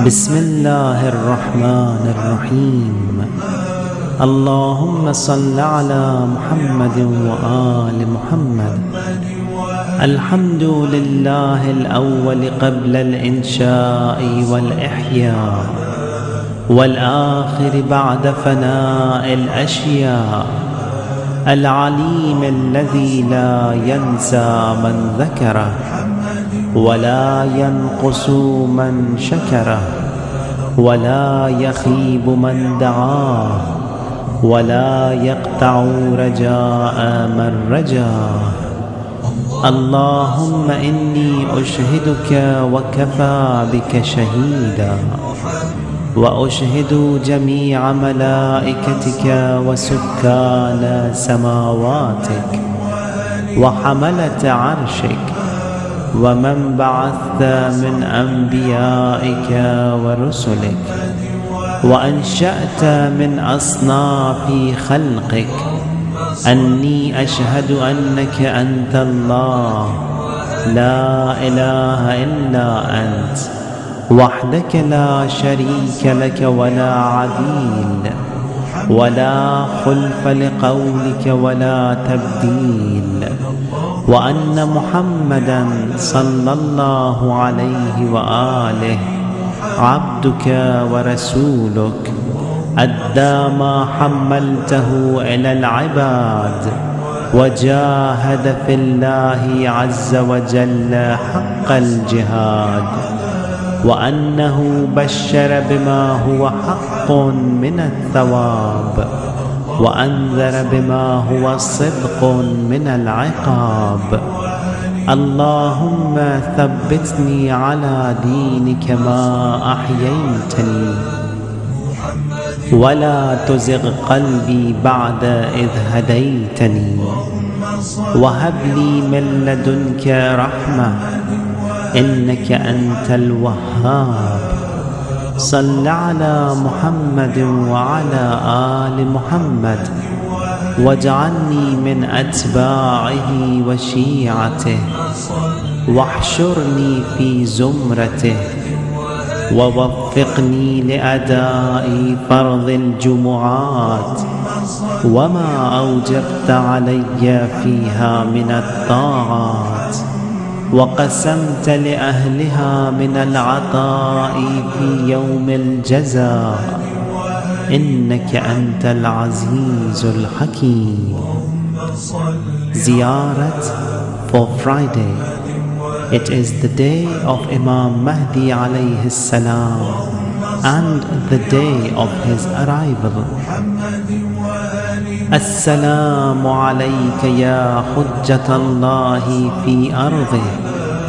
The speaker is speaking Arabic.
بسم الله الرحمن الرحيم. اللهم صل على محمد وآل محمد. الحمد لله الأول قبل الإنشاء والإحياء، والآخر بعد فناء الأشياء، العليم الذي لا ينسى من ذكره ولا ينقص من شكره ولا يخيب من دعاه ولا يقطع رجاء من رجاه. اللهم إني أشهدك وكفى بك شهيدا، وأشهد جميع ملائكتك وسكان سماواتك وحملة عرشك ومن بعثت من أنبيائك ورسلك وأنشأت من أصناف خلقك، أني أشهد أنك أنت الله لا إله إلا أنت وحدك لا شريك لك ولا عديل ولا خلف لقولك ولا تبديل، وأن محمدًا صلى الله عليه وآله عبدك ورسولك، أدى ما حملته إلى العباد وجاهد في الله عز وجل حق الجهاد، وأنه بشر بما هو حق من الثواب وأنذر بما هو صدق من العقاب. اللهم ثبتني على دينك ما أحييتني، ولا تزغ قلبي بعد إذ هديتني، وهب لي من لدنك رحمة إنك أنت الوهاب. صل على محمد وعلى آل محمد، واجعلني من أتباعه وشيعته، واحشرني في زمرته، ووفقني لأداء فرض الجمعات وما أوجبت علي فيها من الطاعات، وقسمت لأهلها من العطاء في يوم الجزاء، إنك أنت العزيز الحكيم. Ziyarat for Friday. It is the day of Imam Mahdi alayhi salam and the day of his arrival. Assalamu alayka ya hujjat Allah fi ardih